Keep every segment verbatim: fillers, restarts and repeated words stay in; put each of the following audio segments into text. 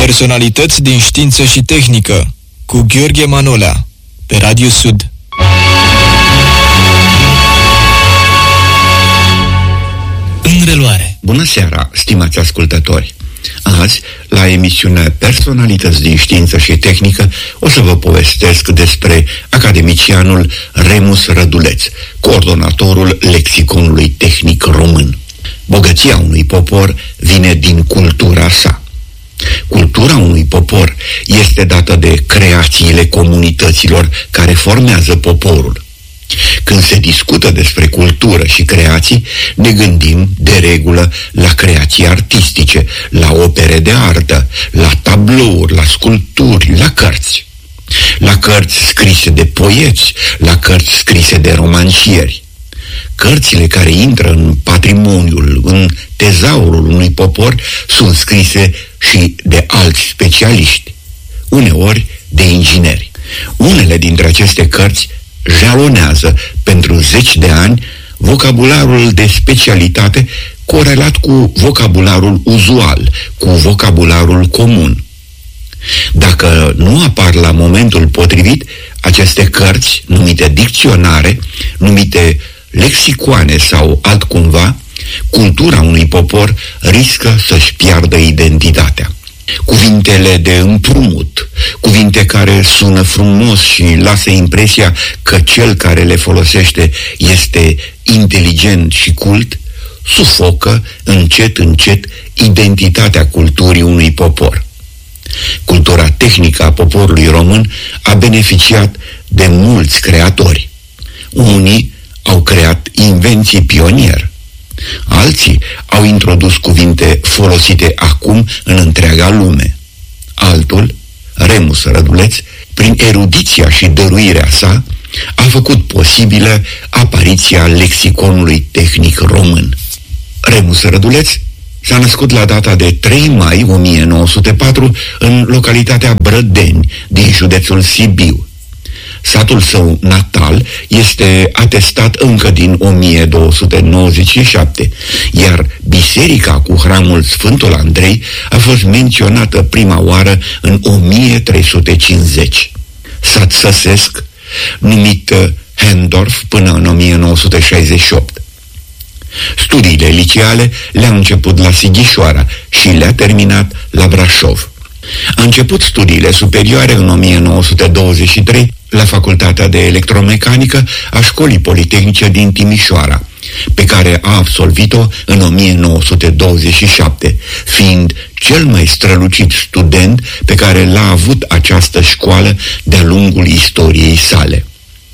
Personalități din știință și tehnică cu Gheorghe Manolea pe Radio Sud. În reluare. Bună seara, stimați ascultători! Azi, la emisiunea Personalități din știință și tehnică, o să vă povestesc despre academicianul Remus Răduleț, coordonatorul lexiconului tehnic român. Bogăția unui popor vine din cultura sa. Cultura unui popor este dată de creațiile comunităților care formează poporul. Când se discută despre cultură și creații, ne gândim de regulă la creații artistice, la opere de artă, la tablouri, la sculpturi, la cărți. La cărți scrise de poeți, la cărți scrise de romancieri. Cărțile care intră în patrimoniul, în tezaurul unui popor, sunt scrise și de alți specialiști, uneori de ingineri. Unele dintre aceste cărți jalonează pentru zeci de ani vocabularul de specialitate corelat cu vocabularul uzual, cu vocabularul comun. Dacă nu apar la momentul potrivit, aceste cărți, numite dicționare, numite lexicoane sau altcumva, cultura unui popor riscă să-și piardă identitatea. Cuvintele de împrumut, cuvinte care sună frumos și lasă impresia că cel care le folosește este inteligent și cult, sufocă încet, încet identitatea culturii unui popor. Cultura tehnică a poporului român a beneficiat de mulți creatori. Unii au creat invenții pionier. Alții au introdus cuvinte folosite acum în întreaga lume. Altul, Remus Răduleț, prin erudiția și dăruirea sa, a făcut posibilă apariția lexiconului tehnic român. Remus Răduleț s-a născut la data de trei mai o mie nouă sute patru în localitatea Brădeni, din județul Sibiu. Satul său natal este atestat încă din o mie două sute nouăzeci și șapte, iar biserica cu hramul Sfântul Andrei a fost menționată prima oară în o mie trei sute cincizeci. Sat săsesc, numit Hendorf până în o mie nouă sute șaizeci și opt. Studiile liceale le-a început la Sighișoara și le-a terminat la Brașov. A început studiile superioare în o mie nouă sute douăzeci și trei la Facultatea de Electromecanică a Școlii Politehnice din Timișoara, pe care a absolvit-o în o mie nouă sute douăzeci și șapte, fiind cel mai strălucit student pe care l-a avut această școală de-a lungul istoriei sale.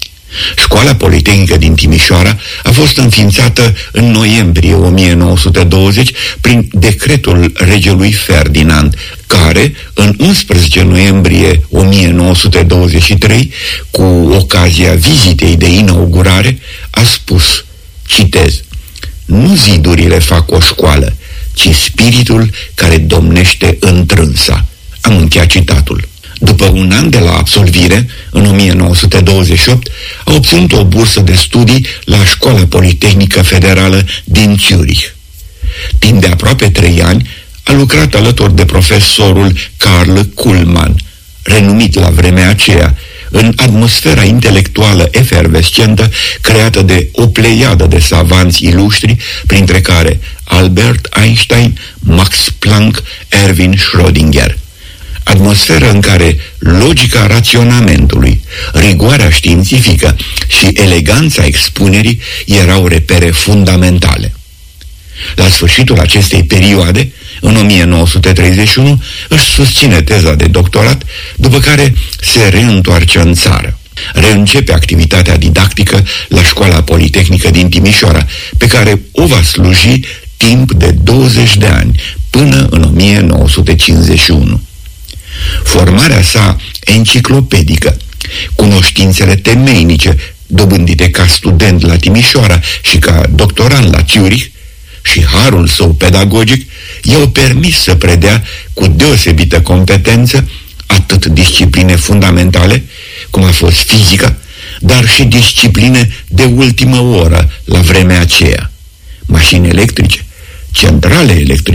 Școala Politehnică din Timișoara a fost înființată în noiembrie o mie nouă sute douăzeci prin decretul regelui Ferdinand, care, în unsprezece noiembrie o mie nouă sute douăzeci și trei, cu ocazia vizitei de inaugurare, a spus, citez, "Nu zidurile fac o școală, ci spiritul care domnește întrânsa." Am încheiat citatul. După un an de la absolvire, în o mie nouă sute douăzeci și opt, a obținut o bursă de studii la Școala Politehnică Federală din Zurich. Timp de aproape trei ani, a lucrat alături de profesorul Karl Kuhlmann, renumit la vremea aceea, în atmosfera intelectuală efervescentă creată de o pleiadă de savanți ilustri, printre care Albert Einstein, Max Planck, Erwin Schrödinger. Atmosferă în care logica raționamentului, rigoarea științifică și eleganța expunerii erau repere fundamentale. La sfârșitul acestei perioade, în o mie nouă sute treizeci și unu, își susține teza de doctorat, după care se reîntoarce în țară. Reîncepe activitatea didactică la Școala Politehnică din Timișoara, pe care o va sluji timp de douăzeci de ani, până în o mie nouă sute cincizeci și unu. Formarea sa enciclopedică, cunoștințele temeinice dobândite ca student la Timișoara și ca doctorand la Zurich și harul său pedagogic i-au permis să predea cu deosebită competență atât discipline fundamentale, cum a fost fizica, dar și discipline de ultimă oră la vremea aceea: mașini electrice, centrale electrice,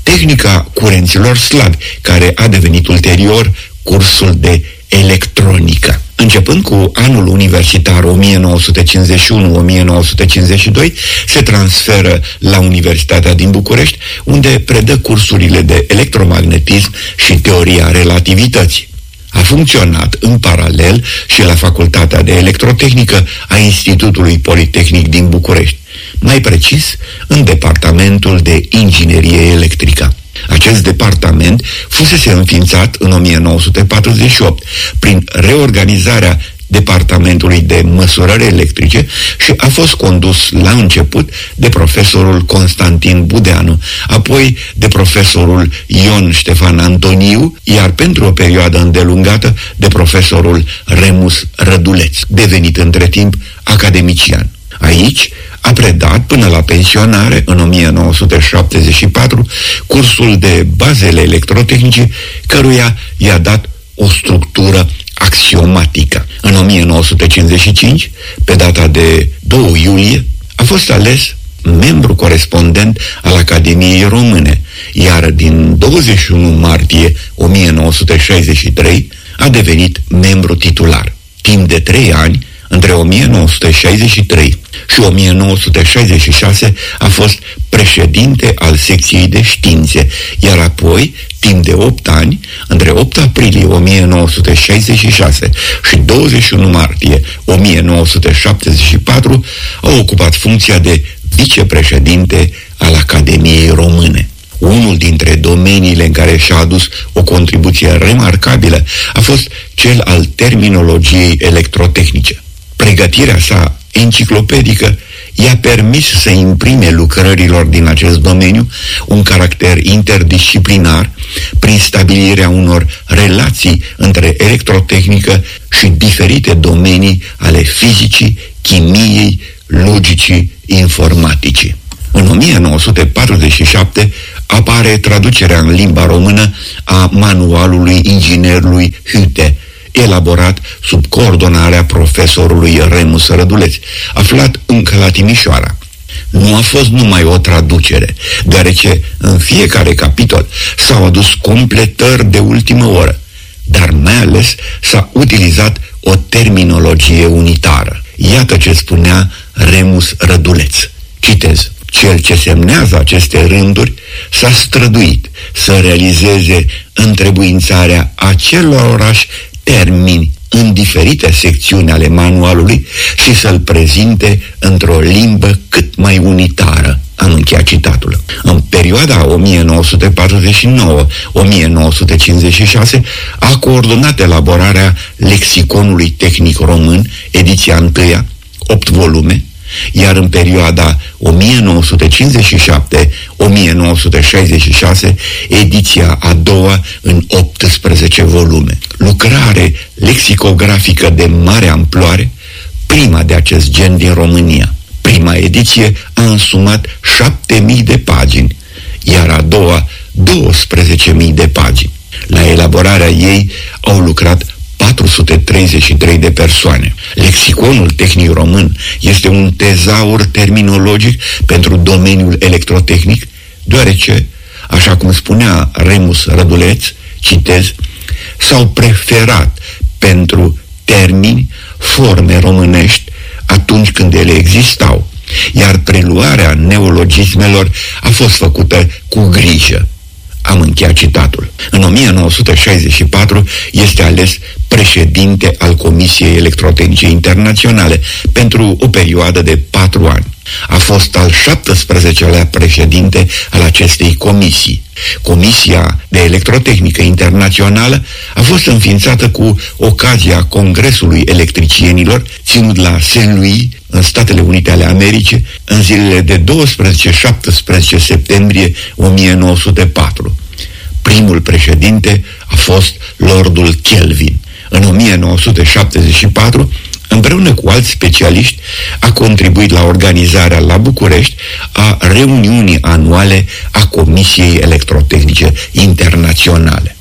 tehnica curenților slabi, care a devenit ulterior cursul de electronică. Începând cu anul universitar o mie nouă sute cincizeci și unu - o mie nouă sute cincizeci și doi, se transferă la Universitatea din București, unde predă cursurile de electromagnetism și teoria relativității. A funcționat în paralel și la Facultatea de Electrotehnică a Institutului Politehnic din București, mai precis în Departamentul de Inginerie Electrică. Acest departament fusese înființat în o mie nouă sute patruzeci și opt prin reorganizarea Departamentului de Măsurări Electrice și a fost condus la început de profesorul Constantin Budeanu, apoi de profesorul Ion Ștefan Antoniu, iar pentru o perioadă îndelungată de profesorul Remus Răduleț, devenit între timp academician. Aici a predat până la pensionare în o mie nouă sute șaptezeci și patru cursul de bazele electrotehnice, căruia i-a dat o structură axiomatică. În o mie nouă sute cincizeci și cinci, pe data de doi iulie, a fost ales membru corespondent al Academiei Române, iar din douăzeci și unu martie o mie nouă sute șaizeci și trei a devenit membru titular. Timp de trei ani, între o mie nouă sute șaizeci și trei și o mie nouă sute șaizeci și șase, a fost președinte al secției de științe, iar apoi, timp de opt ani, între opt aprilie o mie nouă sute șaizeci și șase și douăzeci și unu martie o mie nouă sute șaptezeci și patru, a ocupat funcția de vicepreședinte al Academiei Române. Unul dintre domeniile în care și-a adus o contribuție remarcabilă a fost cel al terminologiei electrotehnice. Pregătirea sa enciclopedică i-a permis să imprime lucrărilor din acest domeniu un caracter interdisciplinar prin stabilirea unor relații între electrotehnică și diferite domenii ale fizicii, chimiei, logicii, informaticii. În o mie nouă sute patruzeci și șapte apare traducerea în limba română a manualului inginerului Hütte, elaborat sub coordonarea profesorului Remus Răduleț, aflat încă la Timișoara. Nu a fost numai o traducere, deoarece în fiecare capitol s-au adus completări de ultimă oră, dar mai ales s-a utilizat o terminologie unitară. Iată ce spunea Remus Răduleț. Citez: cel ce semnează aceste rânduri s-a străduit să realizeze întrebuințarea acelorași termeni în diferite secțiuni ale manualului și să-l prezinte într-o limbă cât mai unitară. Am încheiat citatul. În perioada o mie nouă sute patruzeci și nouă - o mie nouă sute cincizeci și șase a coordonat elaborarea Lexiconului Tehnic Român, ediția întâia, opt volume, iar în perioada o mie nouă sute cincizeci și șapte - o mie nouă sute șaizeci și șase, ediția a doua în optsprezece volume. Lucrare lexicografică de mare amploare, prima de acest gen din România. Prima ediție a însumat șapte mii de pagini, iar a doua douăsprezece mii de pagini. La elaborarea ei au lucrat patru sute treizeci și trei de persoane. Lexiconul Tehnic Român este un tezaur terminologic pentru domeniul electrotehnic, deoarece, așa cum spunea Remus Răduleț, citez, s-au preferat pentru termini forme românești atunci când ele existau, iar preluarea neologismelor a fost făcută cu grijă. Am încheiat citatul. În o mie nouă sute șaizeci și patru este ales președinte al Comisiei Electrotehnice Internaționale pentru o perioadă de patru ani. A fost al șaptesprezecelea președinte al acestei comisii. Comisia de Electrotehnică Internațională a fost înființată cu ocazia Congresului Electricienilor, ținut la Saint Louis, în Statele Unite ale Americii, în zilele de douăsprezece - șaptesprezece septembrie o mie nouă sute patru. Primul președinte a fost Lordul Kelvin. În o mie nouă sute șaptezeci și patru, împreună cu alți specialiști, a contribuit la organizarea la București a reuniunii anuale a Comisiei Electrotehnice Internaționale.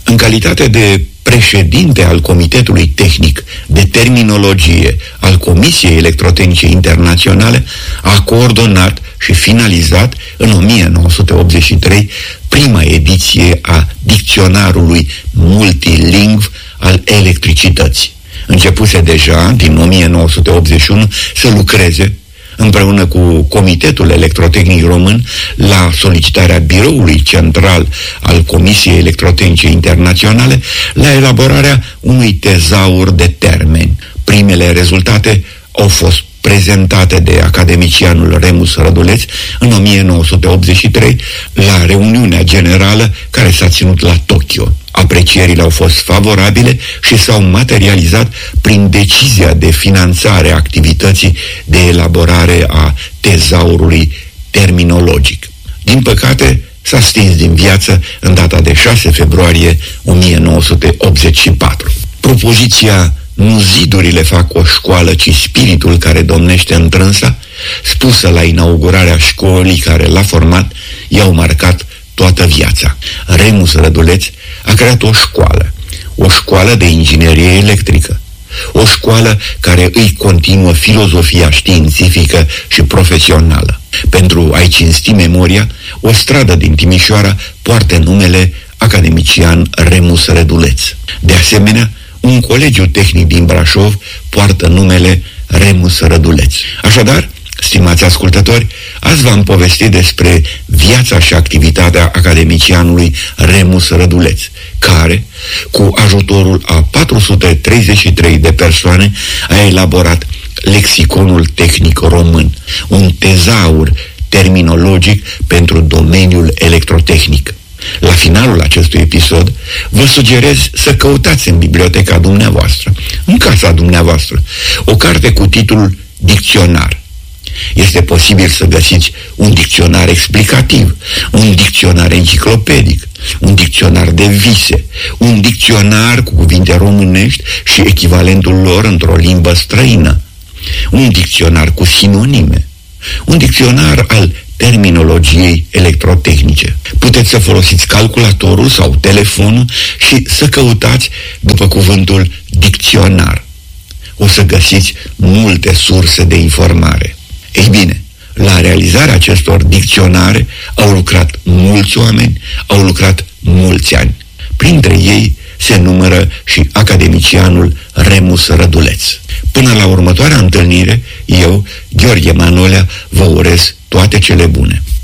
În calitate de președinte al Comitetului Tehnic de Terminologie al Comisiei Electrotehnice Internaționale, a coordonat și finalizat în o mie nouă sute optzeci și trei prima ediție a Dicționarului Multilingv al Electricității. Începuse deja, din o mie nouă sute optzeci și unu, să lucreze împreună cu Comitetul Electrotehnic Român la solicitarea Biroului Central al Comisiei Electrotehnice Internaționale la elaborarea unui tezaur de termeni. Primele rezultate au fost prezentate de academicianul Remus Răduleț în o mie nouă sute optzeci și trei la reuniunea generală care s-a ținut la Tokyo. Aprecierile au fost favorabile și s-au materializat prin decizia de finanțare a activității de elaborare a tezaurului terminologic. Din păcate, s-a stins din viață în data de șase februarie o mie nouă sute optzeci și patru. Propoziția "Nu zidurile fac o școală, ci spiritul care domnește întrânsa", spusă la inaugurarea școlii care l-a format, i-au marcat toată viața. Remus Răduleț a creat o școală, o școală de inginerie electrică, o școală care îi continuă filozofia științifică și profesională. Pentru a-i cinsti memoria, o stradă din Timișoara poartă numele academician Remus Răduleț. De asemenea, un colegiu tehnic din Brașov poartă numele Remus Răduleț. Așadar, stimați ascultători, azi v-am povestit despre viața și activitatea academicianului Remus Răduleț, care, cu ajutorul a patru sute treizeci și trei de persoane, a elaborat Lexiconul Tehnic Român, un tezaur terminologic pentru domeniul electrotehnic. La finalul acestui episod, vă sugerez să căutați în biblioteca dumneavoastră, în casa dumneavoastră, o carte cu titlul Dicționar. Este posibil să găsiți un dicționar explicativ, un dicționar enciclopedic, un dicționar de vise, un dicționar cu cuvinte românești și echivalentul lor într-o limbă străină, un dicționar cu sinonime, un dicționar al terminologiei electrotehnice. Puteți să folosiți calculatorul sau telefonul și să căutați după cuvântul dicționar. O să găsiți multe surse de informare. Ei bine, la realizarea acestor dicționare au lucrat mulți oameni, au lucrat mulți ani. Printre ei se numără și academicianul Remus Răduleț. Până la următoarea întâlnire, eu, Gheorghe Manolea, vă urez toate cele bune.